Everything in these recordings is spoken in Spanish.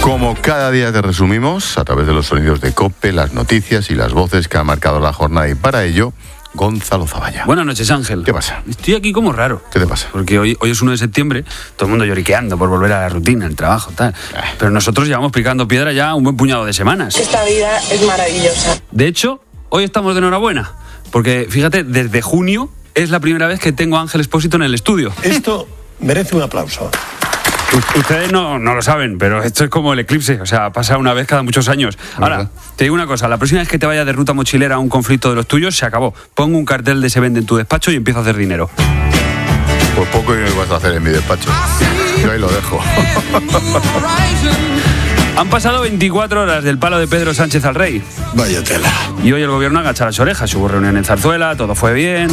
Como cada día te resumimos a través de los sonidos de COPE, las noticias y las voces que han marcado la jornada, y para ello, Gonzalo Zavalla. Buenas noches, Ángel. ¿Qué pasa? Estoy aquí como raro. ¿Qué te pasa? Porque hoy es 1 de septiembre, todo el mundo lloriqueando por volver a la rutina, el trabajo, tal. Pero nosotros llevamos picando piedra ya un buen puñado de semanas. Esta vida es maravillosa. De hecho, hoy estamos de enhorabuena, porque fíjate, desde junio es la primera vez que tengo a Ángel Expósito en el estudio. Esto merece un aplauso. Ustedes no lo saben, pero esto es como el eclipse, o sea, pasa una vez cada muchos años. Ahora, te digo una cosa, la próxima vez que te vayas de ruta mochilera a un conflicto de los tuyos, se acabó. Pongo un cartel de se vende en tu despacho y empiezo a hacer dinero. Pues poco y vas a hacer en mi despacho. Yo ahí lo dejo. Han pasado 24 horas del palo de Pedro Sánchez al rey. Vaya tela. Y hoy el gobierno agacha las orejas. Hubo reunión en Zarzuela, todo fue bien.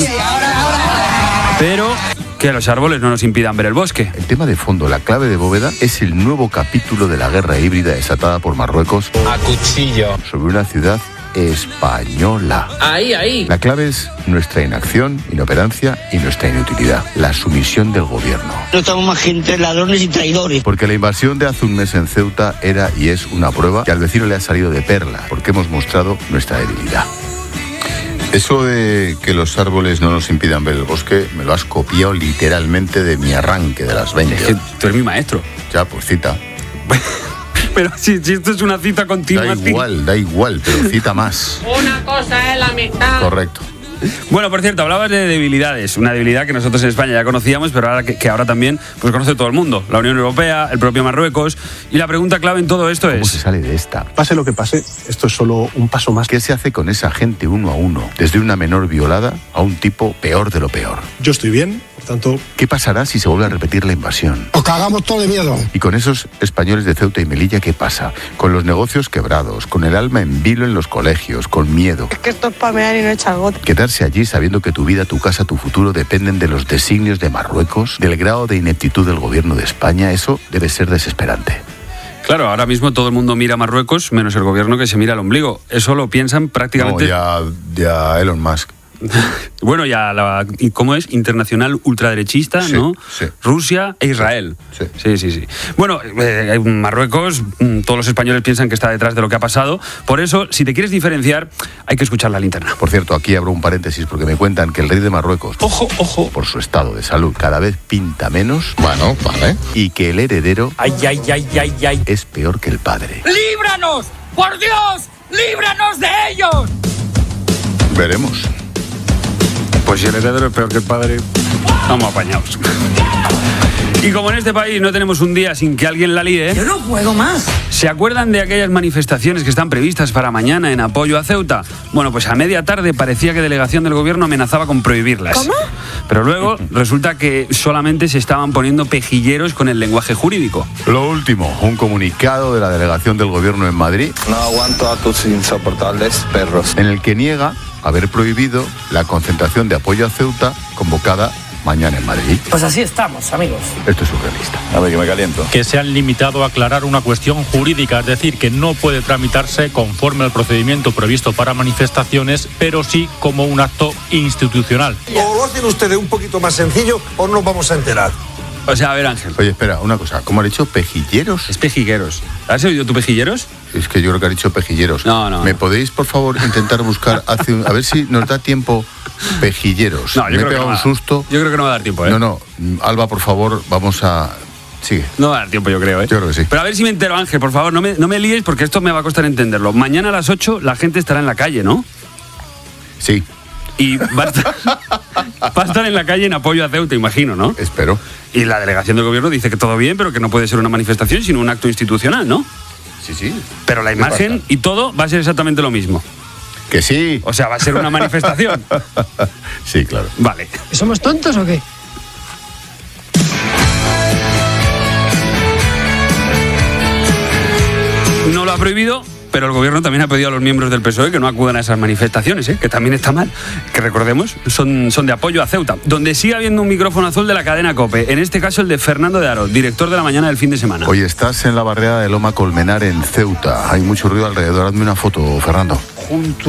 Pero que los árboles no nos impidan ver el bosque. El tema de fondo, la clave de bóveda, es el nuevo capítulo de la guerra híbrida desatada por Marruecos a cuchillo sobre una ciudad española. Ahí. La clave es nuestra inacción, inoperancia y nuestra inutilidad. La sumisión del gobierno. No estamos más gente ladrones y traidores. Porque la invasión de hace un mes en Ceuta era y es una prueba que al vecino le ha salido de perla, porque hemos mostrado nuestra debilidad. Eso de que los árboles no nos impidan ver el bosque, me lo has copiado literalmente de mi arranque de las 20. Es que tú eres mi maestro. Ya, pues cita. Pero si esto es una cita continua. Da igual, pero cita más. Una cosa es la amistad. Correcto. Bueno, por cierto, hablabas de debilidades. Una debilidad que nosotros en España ya conocíamos, pero ahora que ahora también pues conoce todo el mundo. La Unión Europea, el propio Marruecos. Y la pregunta clave en todo esto ¿Cómo es... se sale de esta? Pase lo que pase, esto es solo un paso más. ¿Qué se hace con esa gente uno a uno? Desde una menor violada a un tipo peor de lo peor. Yo estoy bien, por tanto... ¿Qué pasará si se vuelve a repetir la invasión? Os cagamos todo de miedo. Y con esos españoles de Ceuta y Melilla, ¿qué pasa? Con los negocios quebrados, con el alma en vilo en los colegios, con miedo. Es que esto es pamear y no echar gota. Quedarse allí sabiendo que tu vida, tu casa, tu futuro dependen de los designios de Marruecos, del grado de ineptitud del gobierno de España, eso debe ser desesperante. Claro, ahora mismo todo el mundo mira a Marruecos, menos el gobierno que se mira al ombligo. Eso lo piensan prácticamente... No, ya Elon Musk. Bueno, ya ¿cómo es? Internacional ultraderechista, sí, ¿no? Sí. Rusia e Israel. Sí. Bueno, Marruecos, todos los españoles piensan que está detrás de lo que ha pasado. Por eso, si te quieres diferenciar, hay que escuchar la linterna. Por cierto, aquí abro un paréntesis porque me cuentan que el rey de Marruecos, ojo, por su estado de salud, cada vez pinta menos. Bueno, vale. Y que el heredero Ay. es peor que el padre. ¡Líbranos! ¡Por Dios! ¡Líbranos de ellos! Veremos. Pues si el heredero es peor que el padre, vamos apañados. Y como en este país no tenemos un día sin que alguien la líe... Yo no puedo más. ¿Se acuerdan de aquellas manifestaciones que están previstas para mañana en apoyo a Ceuta? Bueno, pues a media tarde parecía que delegación del gobierno amenazaba con prohibirlas. ¿Cómo? Pero luego resulta que solamente se estaban poniendo pejilleros con el lenguaje jurídico. Lo último, un comunicado de la delegación del gobierno en Madrid, No aguanto a tus insoportables perros. en el que niega haber prohibido la concentración de apoyo a Ceuta convocada mañana en Madrid. Pues así estamos, amigos. Esto es surrealista. A ver, que me caliento. Que se han limitado a aclarar una cuestión jurídica, es decir, que no puede tramitarse conforme al procedimiento previsto para manifestaciones, pero sí como un acto institucional. O lo hacen ustedes un poquito más sencillo o nos vamos a enterar. O sea, a ver, Ángel, Oye, espera, una cosa. ¿Cómo ha dicho? ¿Pejilleros? es pejigueros. ¿Has oído tú pejilleros? Es que yo creo que ha dicho pejilleros. No. ¿Me podéis, por favor, intentar buscar a ver si nos da tiempo pejilleros? No, yo Me he creo que pegado no un va. susto. Yo creo que no va a dar tiempo, ¿eh? No, Alba, por favor, vamos a... Sigue. No va a dar tiempo, yo creo, ¿eh? Yo creo que sí. Pero a ver si me entero, Ángel, por favor, no me líes porque esto me va a costar entenderlo. Mañana a las 8 la gente estará en la calle, ¿no? Sí, Y va a estar en la calle en apoyo a Ceuta, imagino, ¿no? espero. Y la delegación del gobierno dice que todo bien, pero que no puede ser una manifestación, sino un acto institucional, ¿no? Sí. Pero la imagen y todo va a ser exactamente lo mismo. Que sí. O sea, va a ser una manifestación. Sí, claro. Vale. ¿Somos tontos o qué? No lo ha prohibido, pero el gobierno también ha pedido a los miembros del PSOE que no acudan a esas manifestaciones, que también está mal. Que recordemos, son de apoyo a Ceuta, donde sigue habiendo un micrófono azul de la cadena COPE, en este caso el de Fernando de Aro, director de La Mañana del fin de semana. Oye, estás en la barriada de Loma Colmenar en Ceuta. Hay mucho ruido alrededor. Hazme una foto, Fernando.